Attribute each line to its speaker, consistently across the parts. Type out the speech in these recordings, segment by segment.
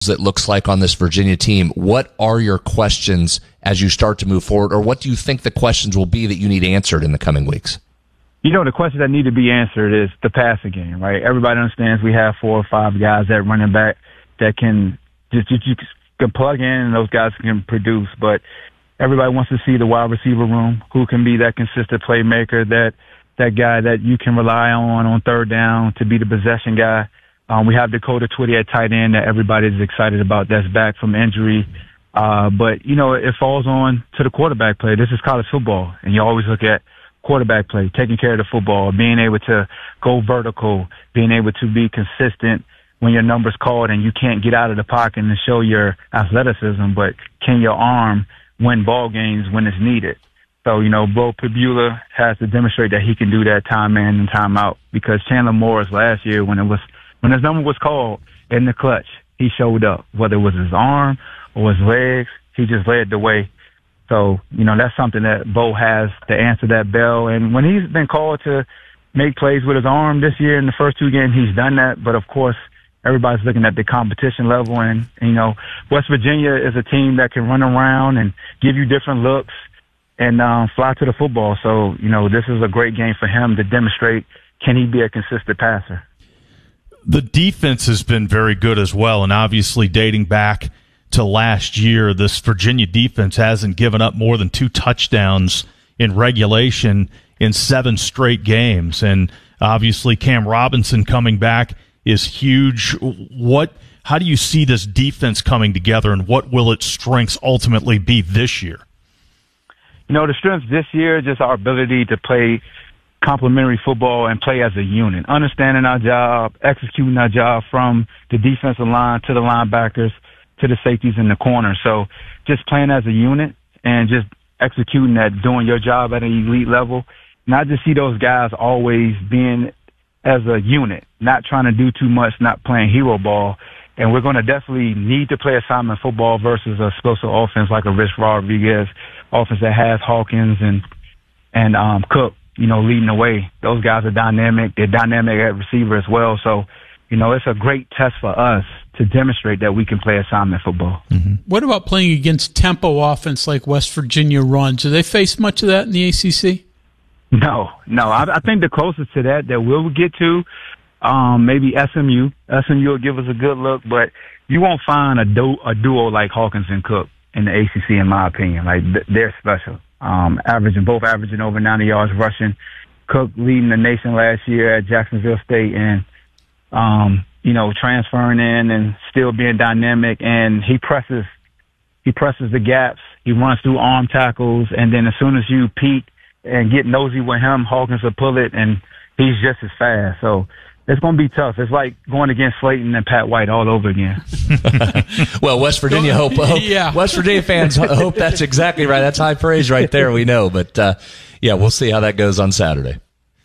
Speaker 1: it looks like on this Virginia team. What are your questions as you start to move forward, or what do you think the questions will be that you need answered in the coming weeks?
Speaker 2: You know, the questions that need to be answered is the passing game, right? Everybody understands we have 4 or 5 guys at running back that can just you can plug in and those guys can produce, but everybody wants to see the wide receiver room, who can be that consistent playmaker, that guy that you can rely on third down to be the possession guy. We have Dakota Twitty at tight end that everybody's excited about. That's back from injury. But, you know, it falls on to the quarterback play. This is college football, and you always look at quarterback play, taking care of the football, being able to go vertical, being able to be consistent when your number's called and you can't get out of the pocket and show your athleticism, but can your arm win ball games when it's needed? So, you know, Bo Pibula has to demonstrate that he can do that time in and time out, because Chandler Morris last year, when his number was called in the clutch, he showed up, whether it was his arm or his legs, he just led the way. So, you know, that's something that Bo has to answer that bell. And when he's been called to make plays with his arm this year in the first 2 games, he's done that. But of course, everybody's looking at the competition level, and, you know, West Virginia is a team that can run around and give you different looks and fly to the football. So, you know, this is a great game for him to demonstrate, can he be a consistent passer?
Speaker 3: The defense has been very good as well, and obviously dating back to last year, this Virginia defense hasn't given up more than 2 touchdowns in regulation in 7 straight games. And obviously Cam Robinson coming back is huge. How do you see this defense coming together, and what will its strengths ultimately be this year?
Speaker 2: You know, the strengths this year is just our ability to play complementary football and play as a unit, understanding our job, executing our job from the defensive line to the linebackers to the safeties in the corner. So just playing as a unit and just executing that, doing your job at an elite level. Not just see those guys always being as a unit, not trying to do too much, not playing hero ball. And we're going to definitely need to play assignment football versus a explosive offense like a Rich Rodriguez offense that has Hawkins and Cook, you know, leading the way. Those guys are dynamic. They're dynamic at receiver as well. So, you know, it's a great test for us to demonstrate that we can play assignment football.
Speaker 4: Mm-hmm. What about playing against tempo offense like West Virginia runs? Do they face much of that in the ACC?
Speaker 2: No. I think the closest to that we'll get to, maybe SMU. SMU will give us a good look, but you won't find a duo like Hawkins and Cook in the ACC, in my opinion. Like, they're special. Both averaging over 90 yards rushing. Cook leading the nation last year at Jacksonville State, and you know, transferring in and still being dynamic. And he presses the gaps. He runs through arm tackles, and then as soon as you peek and get nosy with him, Hawkins will pull it, and he's just as fast. So it's going to be tough. It's like going against Slayton and Pat White all over again.
Speaker 1: Well, West Virginia yeah. West Virginia fans hope that's exactly right. That's high praise right there, we know. But, yeah, we'll see how that goes on Saturday.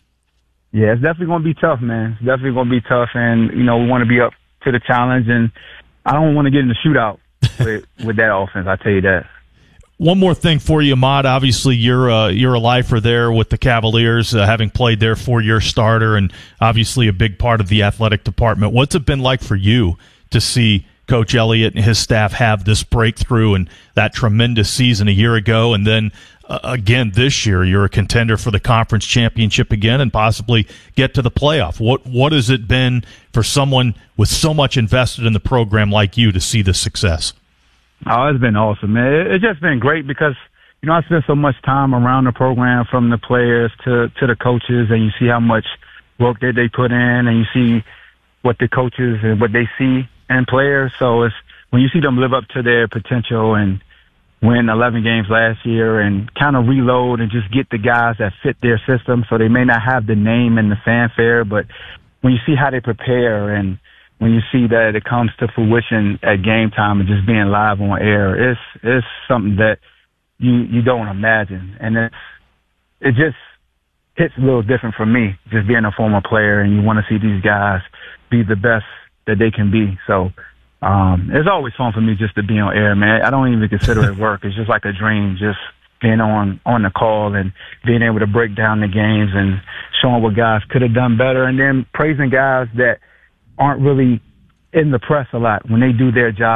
Speaker 2: Yeah, it's definitely going to be tough, man. It's definitely going to be tough, and, you know, we want to be up to the challenge, and I don't want to get in the shootout with that offense, I tell you that.
Speaker 3: One more thing for you, Ahmad. Obviously, you're a lifer there with the Cavaliers, having played there 4-year starter, and obviously a big part of the athletic department. What's it been like for you to see Coach Elliott and his staff have this breakthrough and that tremendous season a year ago, and then again this year you're a contender for the conference championship again and possibly get to the playoff? What has it been for someone with so much invested in the program like you to see this success?
Speaker 2: Oh, it's been awesome, man. It's just been great because, you know, I spent so much time around the program, from the players to the coaches, and you see how much work that they put in, and you see what the coaches and what they see in players. So it's when you see them live up to their potential and win 11 games last year and kind of reload and just get the guys that fit their system. So they may not have the name and the fanfare, but when you see how they prepare and when you see that it comes to fruition at game time and just being live on air, it's something that you don't imagine. And it just hits a little different for me, just being a former player, and you want to see these guys be the best that they can be. So it's always fun for me just to be on air, man. I don't even consider it work. It's just like a dream, just being on the call and being able to break down the games and showing what guys could have done better, and then praising guys that aren't really in the press a lot when they do their job.